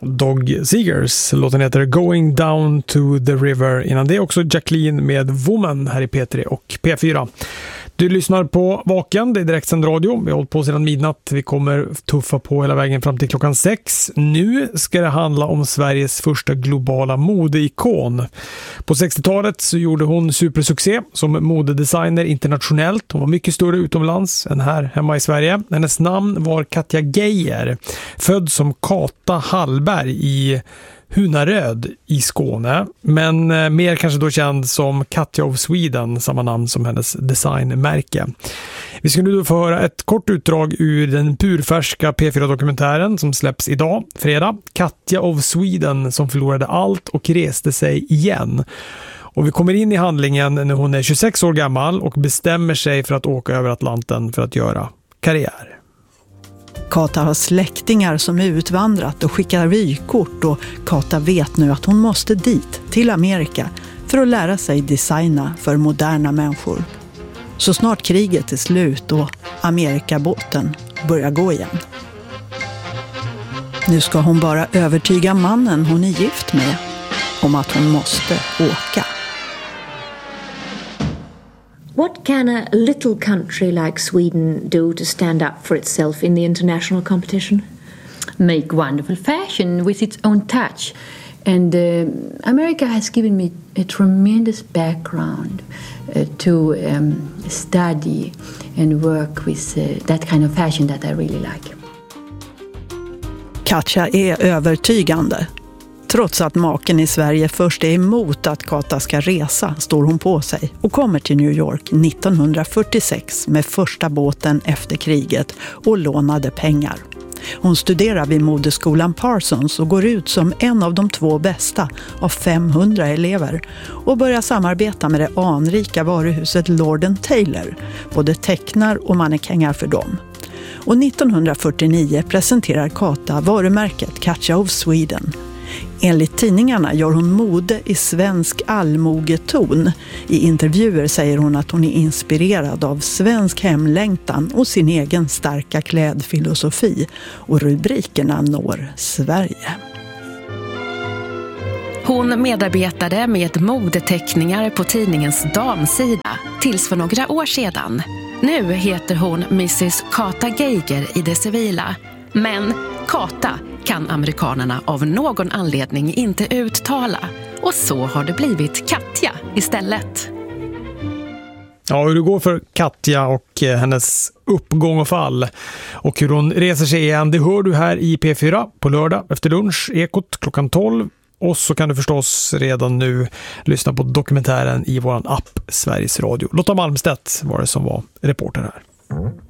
Dog Seegers. Låten heter Going Down to the River. Innan det också Jacqueline med Woman här i P3 och P4. Du lyssnar på Vaken, det är direktsänd radio. Vi har hållit på sedan midnatt. Vi kommer tuffa på hela vägen fram till klockan 6. Nu ska det handla om Sveriges första globala modeikon. På 60-talet så gjorde hon supersuccé som modedesigner internationellt. Hon var mycket större utomlands än här hemma i Sverige. Hennes namn var Katja Geijer, född som Kata Hallberg i Hunaröd i Skåne, men mer kanske då känd som Katja of Sweden, samma namn som hennes designmärke. Vi ska nu få höra ett kort utdrag ur den purfärska P4-dokumentären som släpps idag, fredag. Katja of Sweden som förlorade allt och reste sig igen. Och vi kommer in i handlingen när hon är 26 år gammal och bestämmer sig för att åka över Atlanten för att göra karriär. Kata har släktingar som är utvandrat och skickar vykort, och Kata vet nu att hon måste dit, till Amerika, för att lära sig designa för moderna människor. Så snart kriget är slut och Amerikabåten börjar gå igen. Nu ska hon bara övertyga mannen hon är gift med om att hon måste åka. What can a little country like Sweden do to stand up for itself in the international competition? Make wonderful fashion with its own touch. And America has given me a tremendous background to study and work with that kind of fashion that I really like. Katja är övertygande. Trots att maken i Sverige först är emot att Kata ska resa står hon på sig och kommer till New York 1946 med första båten efter kriget och lånade pengar. Hon studerar vid modeskolan Parsons och går ut som en av de 2 bästa av 500 elever och börjar samarbeta med det anrika varuhuset Lord & Taylor, både tecknar och mannekänger för dem. Och 1949 presenterar Kata varumärket Katja of Sweden. Enligt tidningarna gör hon mode i svensk allmogeton. I intervjuer säger hon att hon är inspirerad av svensk hemlängtan och sin egen starka klädfilosofi. Och rubrikerna når Sverige. Hon medarbetade med modeteckningar på tidningens damsida tills för några år sedan. Nu heter hon Mrs. Kata Geijer i det civila. Men Kata kan amerikanerna av någon anledning inte uttala. Och så har det blivit Katja istället. Ja, hur det går för Katja och hennes uppgång och fall och hur hon reser sig igen, det hör du här i P4 på lördag efter lunch, Ekot klockan 12. Och så kan du förstås redan nu lyssna på dokumentären i våran app Sveriges Radio. Lotta Malmstedt var det som var reporter här.